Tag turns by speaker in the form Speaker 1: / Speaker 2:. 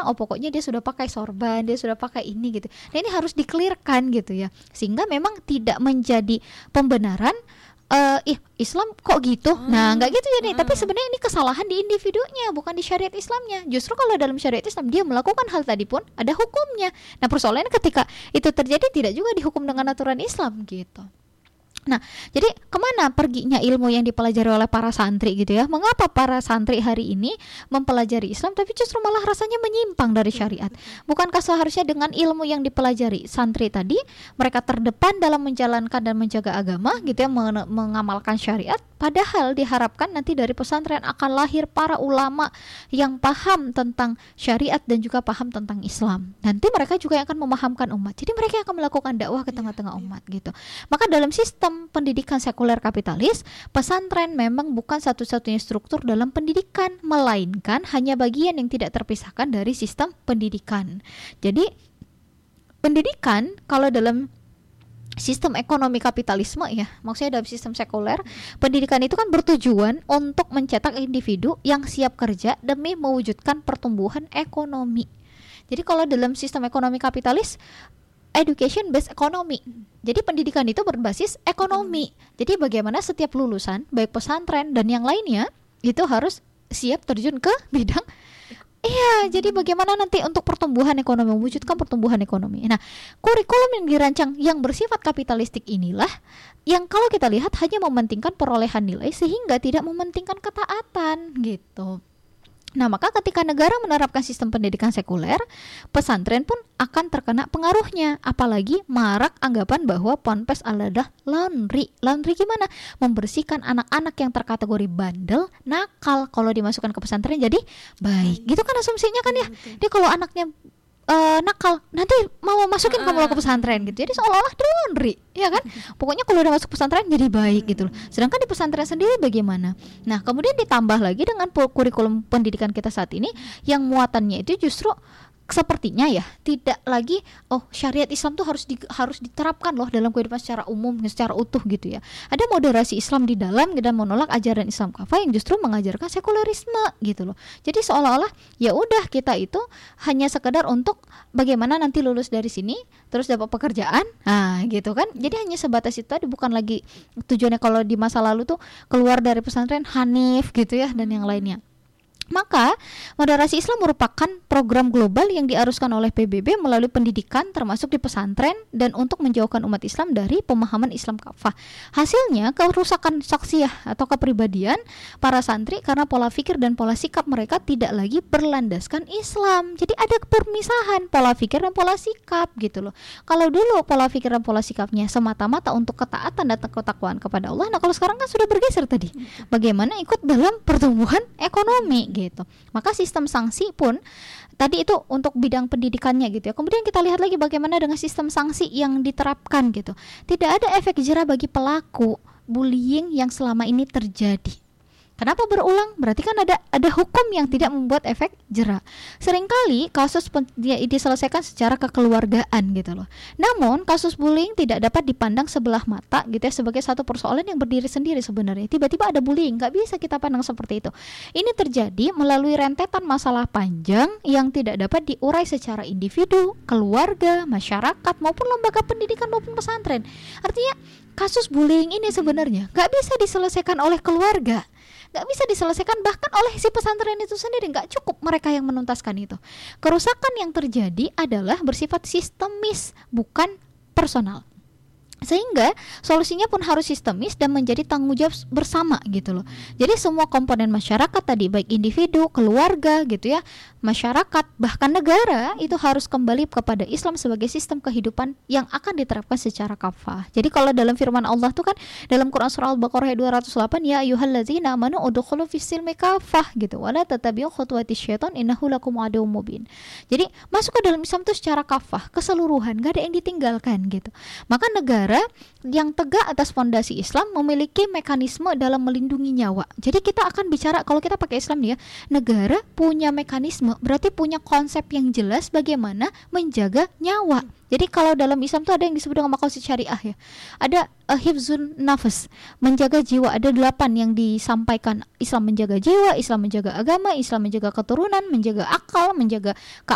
Speaker 1: oh pokoknya dia sudah pakai sorban, dia sudah pakai ini gitu. Nah ini harus di-clearkan gitu ya, sehingga memang tidak menjadi pembenaran Islam kok gitu. Nah nggak gitu jadi, tapi sebenarnya ini kesalahan di individunya, bukan di syariat Islamnya. Justru kalau dalam syariat Islam dia melakukan hal tadi pun ada hukumnya. Nah persoalannya ketika itu terjadi tidak juga dihukum dengan aturan Islam gitu. Nah, jadi kemana perginya ilmu yang dipelajari oleh para santri gitu ya? Mengapa para santri hari ini mempelajari Islam tapi justru malah rasanya menyimpang dari syariat? Bukankah seharusnya dengan ilmu yang dipelajari santri tadi, mereka terdepan dalam menjalankan dan menjaga agama gitu ya, mengamalkan syariat? Padahal diharapkan nanti dari pesantren akan lahir para ulama yang paham tentang syariat dan juga paham tentang Islam. Nanti mereka juga yang akan memahamkan umat. Jadi mereka akan melakukan dakwah ke tengah-tengah umat gitu. Maka dalam sistem pendidikan sekuler kapitalis, pesantren memang bukan satu-satunya struktur dalam pendidikan, melainkan hanya bagian yang tidak terpisahkan dari sistem pendidikan. Jadi pendidikan kalau dalam sistem ekonomi kapitalisme ya, maksudnya dalam sistem sekuler, pendidikan itu kan bertujuan untuk mencetak individu yang siap kerja demi mewujudkan pertumbuhan ekonomi. Jadi kalau dalam sistem ekonomi kapitalis, education based economy. Jadi pendidikan itu berbasis ekonomi. Jadi bagaimana setiap lulusan, baik pesantren dan yang lainnya, itu harus siap terjun ke bidang. Iya, jadi bagaimana nanti untuk pertumbuhan ekonomi, mewujudkan pertumbuhan ekonomi. Nah, kurikulum yang dirancang yang bersifat kapitalistik inilah yang kalau kita lihat hanya mementingkan perolehan nilai sehingga tidak mementingkan ketaatan gitu. Nah, maka ketika negara menerapkan sistem pendidikan sekuler, pesantren pun akan terkena pengaruhnya. Apalagi marak anggapan bahwa ponpes adalah laundry. Laundry gimana? Membersihkan anak-anak yang terkategori bandel, nakal. Kalau dimasukkan ke pesantren jadi baik. Gitu kan asumsinya kan ya. Dia kalau anaknya nakal, nanti mau masukin kamu ke pesantren gitu. Jadi seolah-olah dia laundry, ya kan? Pokoknya kalau udah masuk pesantren jadi baik gitu loh. Sedangkan di pesantren sendiri bagaimana? Nah, kemudian ditambah lagi dengan kurikulum pendidikan kita saat ini yang muatannya itu justru sepertinya ya tidak lagi syariat Islam tuh harus diterapkan loh dalam kehidupan secara umum, secara utuh gitu ya. Ada moderasi Islam di dalam dan menolak ajaran Islam kafah yang justru mengajarkan sekulerisme gitu loh. Jadi seolah-olah ya udah kita itu hanya sekedar untuk bagaimana nanti lulus dari sini terus dapat pekerjaan, nah gitu kan. Jadi hanya sebatas itu tadi, bukan lagi tujuannya kalau di masa lalu tuh keluar dari pesantren hanif gitu ya dan yang lainnya. Maka moderasi Islam merupakan program global yang diaruskan oleh PBB melalui pendidikan termasuk di pesantren dan untuk menjauhkan umat Islam dari pemahaman Islam kafah. Hasilnya kerusakan syakhsiyah atau kepribadian para santri karena pola pikir dan pola sikap mereka tidak lagi berlandaskan Islam. Jadi ada permisahan pola pikir dan pola sikap gitu loh. Kalau dulu pola pikir dan pola sikapnya semata-mata untuk ketaatan dan ketakwaan kepada Allah, nah kalau sekarang kan sudah bergeser tadi. Bagaimana ikut dalam pertumbuhan ekonomi gitu. Maka sistem sanksi pun tadi itu untuk bidang pendidikannya gitu ya. Kemudian kita lihat lagi bagaimana dengan sistem sanksi yang diterapkan gitu. Tidak ada efek jera bagi pelaku bullying yang selama ini terjadi. Kenapa berulang? Berarti kan ada hukum yang tidak membuat efek jera. Seringkali kasus diselesaikan secara kekeluargaan gitu loh. Namun kasus bullying tidak dapat dipandang sebelah mata gitu ya, sebagai satu persoalan yang berdiri sendiri sebenarnya. Tiba-tiba ada bullying, nggak bisa kita pandang seperti itu. Ini terjadi melalui rentetan masalah panjang yang tidak dapat diurai secara individu, keluarga, masyarakat maupun lembaga pendidikan maupun pesantren. Artinya kasus bullying ini sebenarnya nggak bisa diselesaikan oleh keluarga, nggak bisa diselesaikan bahkan oleh si pesantren itu sendiri. Nggak cukup mereka yang menuntaskan itu. Kerusakan yang terjadi adalah bersifat sistemis, bukan personal. Sehingga solusinya pun harus sistemis dan menjadi tanggung jawab bersama gitu loh. Jadi semua komponen masyarakat tadi, baik individu, keluarga gitu ya, masyarakat, bahkan negara itu harus kembali kepada Islam sebagai sistem kehidupan yang akan diterapkan secara kafah. Jadi kalau dalam firman Allah tuh kan dalam Quran surah Al-Baqarah ayat 208, ya ayyuhallazina amanu udkhulu fis-silmi kafah gitu, wala tattabi'u khutuwatis syaitan innahu lakum aduwwum mubin. Jadi masuk ke dalam Islam tuh secara kafah, keseluruhan, gak ada yang ditinggalkan gitu. Maka negara yang tegak atas fondasi Islam memiliki mekanisme dalam melindungi nyawa. Jadi kita akan bicara, kalau kita pakai Islam nih ya, negara punya mekanisme, berarti punya konsep yang jelas bagaimana menjaga nyawa. Jadi kalau dalam Islam tuh ada yang disebut dengan maqasid syariah ya. Ada hifzun nafas, menjaga jiwa. Ada 8 yang disampaikan. Islam menjaga jiwa, Islam menjaga agama, Islam menjaga keturunan, menjaga akal, menjaga